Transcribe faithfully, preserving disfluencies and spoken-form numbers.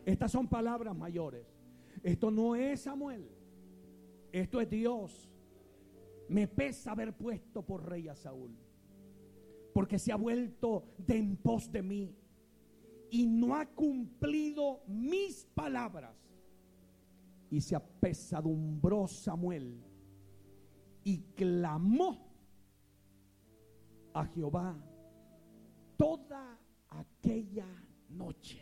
Estas son palabras mayores. Esto no es Samuel. Esto es Dios. Me pesa haber puesto por rey a Saúl, porque se ha vuelto de en pos de mí y no ha cumplido mis palabras. Y se apesadumbró Samuel y clamó a Jehová toda aquella noche.